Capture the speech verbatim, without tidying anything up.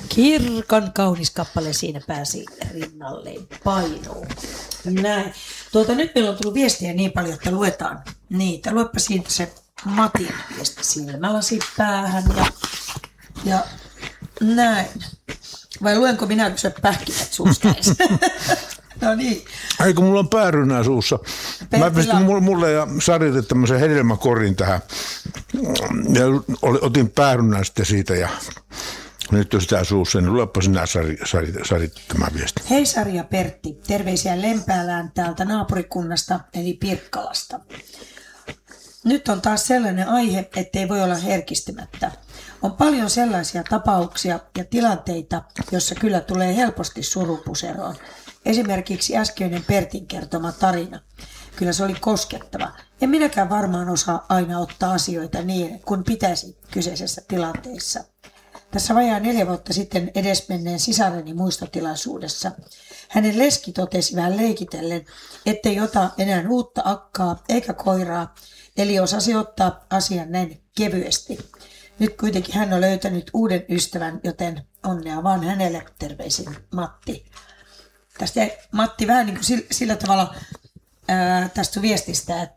Kirkon kaunis kappale siinä pääsi rinnalleen painuun. Näin. Tuota, nyt meillä on tullut viestiä niin paljon, että luetaan niitä. Luepa siitä se Matin viesti silmälasi päähän ja, ja näin. Vai luenko minä, kun sä pähkinät suusta ensin? No niin. Ei, kun mulla on päärynää suussa. Mä pistin mulle ja Sarille tämmöisen hedelmäkorin tähän. Ja otin päärynää sitten siitä ja nyt on sitä suussa, niin luepa sinä Sari, Sari, Sari tämä viesti. Hei Sari ja Pertti, terveisiä Lempäälään täältä naapurikunnasta eli Pirkkalasta. Nyt on taas sellainen aihe, ettei voi olla herkistymättä. On paljon sellaisia tapauksia ja tilanteita, jossa kyllä tulee helposti surupuseroon. Esimerkiksi äskeinen Pertin kertoma tarina. Kyllä se oli koskettava. En minäkään varmaan osaa aina ottaa asioita niin, kun pitäisi kyseisessä tilanteessa. Tässä vajaa neljä vuotta sitten edesmenneen sisareni muistotilaisuudessa hänen leski totesi vähän leikitellen, ettei ota enää uutta akkaa eikä koiraa, eli osasi ottaa asian näin kevyesti. Nyt kuitenkin hän on löytänyt uuden ystävän, joten onnea vaan hänelle, terveisin Matti. Tästä Matti vähän niin kuin sillä, sillä tavalla ää, tästä viestistä, että